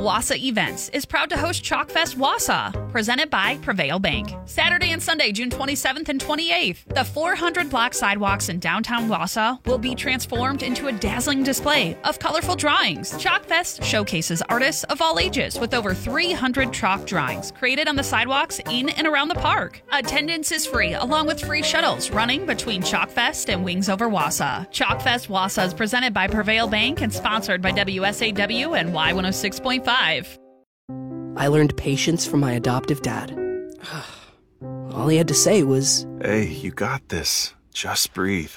Wausau Events is proud to host Chalkfest Wausau, presented by Prevail Bank. Saturday and Sunday, June 27th and 28th, the 400-block sidewalks in downtown Wausau will be transformed into a dazzling display of colorful drawings. Chalkfest showcases artists of all ages with over 300 chalk drawings created on the sidewalks in and around the park. Attendance is free, along with free shuttles running between Chalkfest and Wings Over Wausau. Chalkfest Wausau is presented by Prevail Bank and sponsored by WSAW and Y106.5. I learned patience from my adoptive dad. All he had to say was, "Hey, you got this. Just breathe."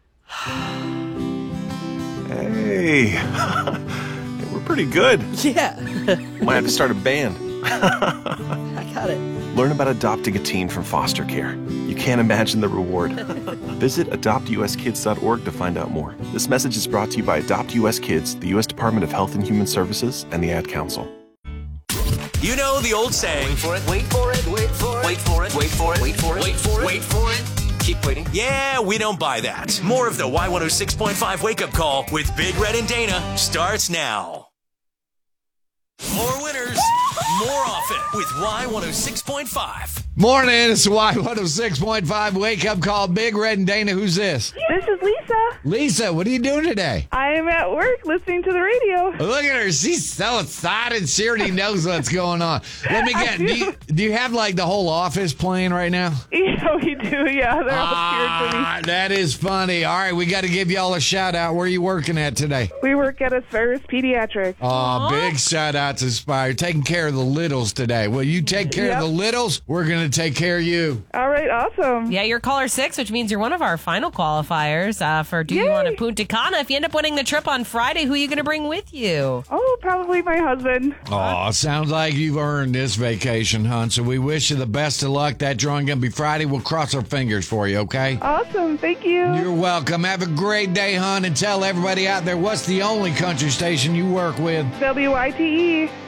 Hey, we're pretty good. yeah, Might have to start a band. I got it. Learn about adopting a teen from foster care. You can't imagine the reward. Visit adoptuskids.org to find out more. This message is brought to you by Adopt US Kids, the U.S. Department of Health and Human Services, and the Ad Council. You know the old saying. Wait for it, wait for it, wait for it, wait for it, wait for it, wait for it, wait for it, wait for it. Keep waiting. Yeah, we don't buy that. More of the Y106.5 wake-up call with Big Red and Dana starts now. More winners, more often with Y106.5. Morning, it's the Y106.5 wake-up call. Big Red and Dana, who's this? This is Lisa. Lisa, what are you doing today? I'm at work listening to the radio. Look at her. She's so excited. She already knows what's going on. Let me get, do you have like the whole office playing right now? Yeah, we do. Yeah, they're all cheering for me. That is funny. All right, we got to give y'all a shout out. Where are you working at today? We work at Aspirus Pediatrics. Oh, big shout out to Aspire. Taking care of the littles today. Well, you take care of the littles, we're going to take care of you. All right, awesome. Yeah, you're caller 6, which means you're one of our final qualifiers for Do You Want to Punta Cana? If you end up winning the trip on Friday, who are you going to bring with you? Oh, probably my husband. Oh, sounds like you've earned this vacation, hon. So we wish you the best of luck. That drawing going to be Friday. We'll cross our fingers for you, okay? Awesome. Thank you. You're welcome. Have a great day, hon, and tell everybody out there what's the only country station you work with. WITE.